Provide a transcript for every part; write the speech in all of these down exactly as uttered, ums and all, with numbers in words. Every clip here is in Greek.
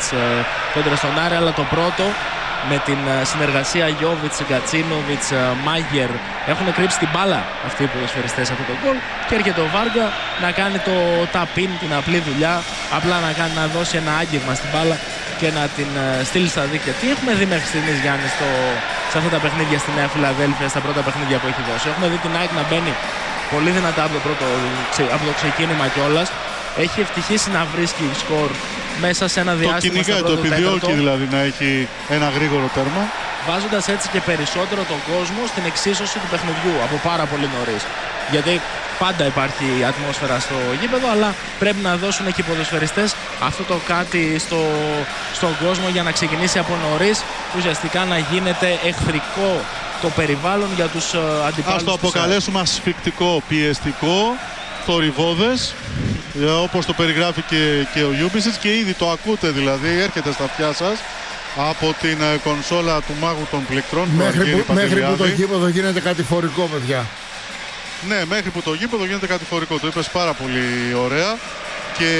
κόντρα στον Άρη, αλλά το πρώτο με την συνεργασία Γιόβιτς, Γκατσίνοβιτς, Μάγερ έχουν κρύψει την μπάλα αυτοί οι ποδοσφαιριστές αυτό το γκολ και έρχεται ο Βάργα να κάνει το tap-in, την απλή δουλειά, απλά να, κάνει, να δώσει ένα άγγιγμα στην μπάλα και να την στείλει στα δίκτυα. Τι έχουμε δει μέχρι στιγμής, Γιάννη, στο, σε αυτά τα παιχνίδια στη Νέα Φιλαδέλφια, στα πρώτα παιχνίδια που έχει δώσει? Έχουμε δει την ΑΕΚ να μπαίνει πολύ δυνατά από το, πρώτο, από το ξεκίνημα κιόλας. Έχει ευτυχήσει να βρίσκει σκορ μέσα σε ένα διάστημα. Το κυνηγάει, το επιδιώκει δηλαδή να έχει ένα γρήγορο τέρμα. Βάζοντας έτσι και περισσότερο τον κόσμο στην εξίσωση του παιχνιδιού από πάρα πολύ νωρίς. Γιατί πάντα υπάρχει ατμόσφαιρα στο γήπεδο, αλλά πρέπει να δώσουν και οι ποδοσφαιριστές αυτό το κάτι στο, στον κόσμο για να ξεκινήσει από νωρίς, ουσιαστικά να γίνεται εχθρικό το περιβάλλον για τους αντιπάλους. Ας το αποκαλέσουμε ασφικτικό, πιεστικό, θορυβώδες, όπως το περιγράφει και, και ο Γιούμπισιτς, και ήδη το ακούτε, δηλαδή έρχεται στα αυτιά σας από την κονσόλα του μάγου των πληκτρών. Μέχρι, που, μέχρι που το γήπεδο γίνεται κατηφορικό, παιδιά. Ναι, μέχρι που το γήπεδο γίνεται κατηφορικό. Το είπες πάρα πολύ ωραία. Και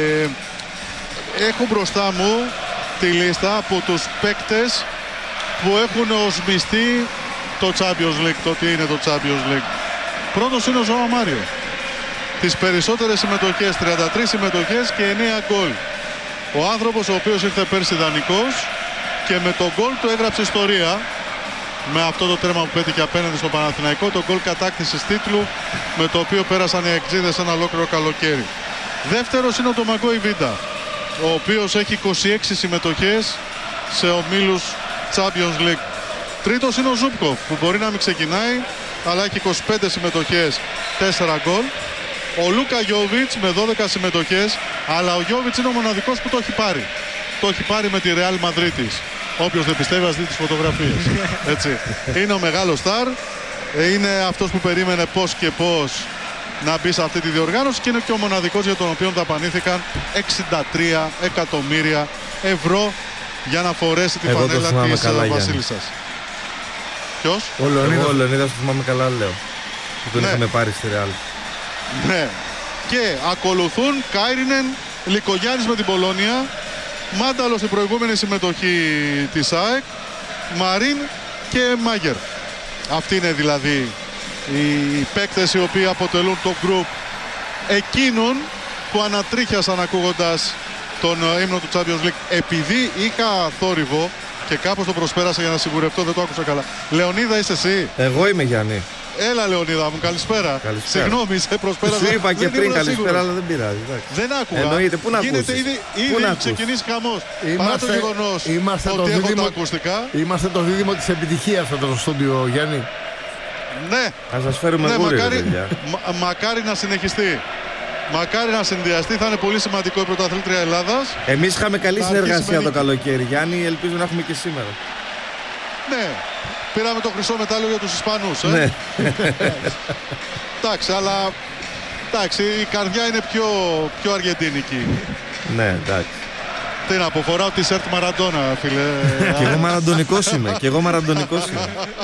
έχω μπροστά μου τη λίστα από τους παίκτες που έχουν οσμιστεί το Champions League, το τι είναι το Champions League. Πρώτος είναι ο Ζωά Μάριο. Τις περισσότερες συμμετοχές, τριάντα τρεις συμμετοχές και εννέα γκολ. Ο άνθρωπος ο οποίος ήρθε πέρσι δανεικός και με το γκολ του έγραψε ιστορία. Με αυτό το τέρμα που πέτυχε απέναντι στο Παναθηναϊκό, το γκολ κατάκτησης τίτλου με το οποίο πέρασαν οι εκτζίδες ένα ολόκληρο καλοκαίρι. Δεύτερος είναι ο Ντομαγκόι Βίντα, ο οποίος έχει είκοσι έξι συμμετοχές σε ομίλους Champions League. Τρίτος είναι ο Ζούπκοφ, που μπορεί να μην ξεκινάει, αλλά έχει είκοσι πέντε συμμετοχές, τέσσερα γκολ. Ο Λούκα Γιόβιτς με δώδεκα συμμετοχές, αλλά ο Γιόβιτς είναι ο μοναδικός που το έχει πάρει. Το έχει πάρει με τη Ρεάλ Μαδρίτης. Όποιος δεν πιστεύει, ας δει τις φωτογραφίες. Έτσι. Είναι ο μεγάλος στάρ. Είναι αυτός που περίμενε πώς και πώς να μπει σε αυτή τη διοργάνωση και είναι και ο μοναδικός για τον οποίο δαπανήθηκαν εξήντα τρία εκατομμύρια ευρώ για να φορέσει τη Εγώ φανέλα της Βασίλισσας. Ποιος? Ο Λεωνίδας. Εγώ ο Λεωνίδας το θυμάμαι καλά, λέω. Που τον ναι. είχαμε πάρει στη Ρεάλ. Ναι. Και ακολουθούν Κάιρινεν, Λικογιάννης με την Πολόνια, Μάνταλο στην προηγούμενη συμμετοχή της ΑΕΚ, Μαρίν και Μάγερ. Αυτοί είναι δηλαδή οι παίκτες οι οποίοι αποτελούν το γκρουπ εκείνων που ανατρίχιασαν ακούγοντας τον ύμνο του Champions League. Επειδή είχα θόρυβο και κάπως το προσπέρασα για να σιγουρευτώ, δεν το άκουσα καλά. Λεωνίδα, είσαι εσύ? Εγώ είμαι, Γιάννη. Έλα, Λεωνίδα μου, καλησπέρα. Καλησπέρα. Συγγνώμη, σε προσπέρασα. Σου είπα και δεν πριν καλησπέρα, αλλά δεν πειράζει. Δεν άκουγα. Εννοείται, πού να Γίνεται ακούσεις. ήδη, ήδη έχει ξεκινήσει χαμός. Παρά το γεγονός ότι έχω τα ακουστικά. Είμαστε το δίδυμο της επιτυχίας εδώ στο στούντιο, Γιάννη. Ναι. Να σας φέρουμε ναι, γούρι, μακάρι, παιδιά. μα, μακάρι να συνεχιστεί. Μακάρι να συνδυαστεί, θα είναι πολύ σημαντικό η πρωταθλήτρια Ελλάδας. Εμείς είχαμε καλή συνεργασία σημαίνει... το καλοκαίρι, Γιάννη, ελπίζω να έχουμε και σήμερα. Ναι, πήραμε το χρυσό μετάλλιο για τους Ισπανούς. Ε? Ναι. Εντάξει, αλλά εντάξει, η καρδιά είναι πιο, πιο αργεντίνικη. Ναι, εντάξει. Τι να πω, φοράω τη σερτ Μαραντόνα, φίλε. Κι εγώ μαραντονικός είμαι, κι εγώ μαραντονικός είμαι.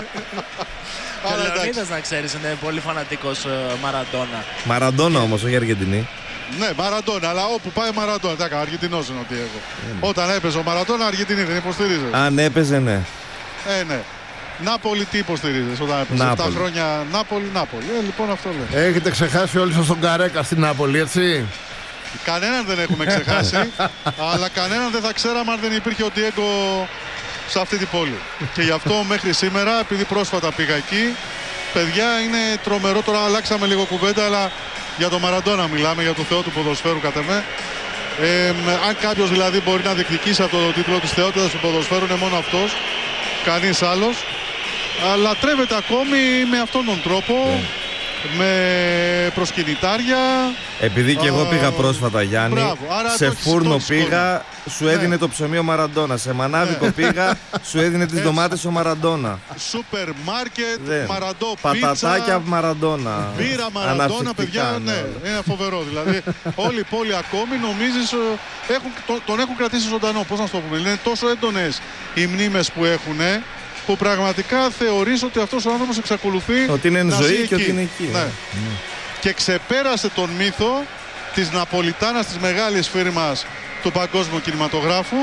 Και ο Λεωνίδας, να ξέρεις, είναι πολύ φανατικός uh, Μαραντόνα. Μαραντόνα όμως, όχι Αργεντινή. Ναι, Μαραντόνα, αλλά όπου πάει Μαραντόνα. Τα Αργεντινός είναι ότι έχω. Mm. Όταν έπαιζε ο Μαραντόνα, Αργεντινή δεν υποστηρίζεις? Αν έπαιζε, ναι. Ε, ναι. Νάπολη, τι υποστηρίζεις όταν έπαιζε? Νάπολη. επτά χρόνια Νάπολη, Νάπολη. Ε, λοιπόν, αυτό λέω. Έχετε ξεχάσει όλοι σας τον Καρέκα στην Νάπολη, έτσι? Κανέναν δεν έχουμε ξεχάσει, αλλά κανέναν δεν θα ξέραμε αν δεν υπήρχε ο Ντιέγκο σε αυτή την πόλη. Και γι' αυτό μέχρι σήμερα, επειδή πρόσφατα πήγα εκεί, παιδιά, είναι τρομερό. Τώρα αλλάξαμε λίγο κουβέντα, αλλά για τον Μαραντόνα μιλάμε, για το θεό του ποδοσφαίρου κατά με. Ε, αν κάποιος δηλαδή μπορεί να διεκδικήσει από το τίτλο της θεότητας του ποδοσφαίρου, είναι μόνο αυτός, κανείς άλλος. Αλλά λατρεύεται ακόμη με αυτόν τον τρόπο, με προσκυνητάρια. Επειδή και εγώ πήγα πρόσφατα, Γιάννη, Μπράβο, σε φούρνο πήγα, σου έδινε ναι. το ψωμί ο Μαραντόνα. Σε μανάβικο πήγα, σου έδινε τις ντομάτες ο Μαραντόνα. Σούπερ μάρκετ, Μαραντό πίτσα. Πατατάκια Μαραντόνα. Μπύρα Μαραντόνα, παιδιά, ναι. ναι. Είναι φοβερό. Δηλαδή, όλη η πόλη ακόμη νομίζεις έχουν, τον, τον έχουν κρατήσει ζωντανό. Πώς να το πούμε. Είναι τόσο έντονες οι μνήμες που έχουν, που πραγματικά θεωρείς ότι αυτός ο άνθρωπος εξακολουθεί ότι είναι να ζωή ζει και εκεί. ότι είναι εκεί. Ναι. Mm. Και ξεπέρασε τον μύθο της Ναπολιτάνας, της μεγάλης φίρμας του παγκόσμιου κινηματογράφου,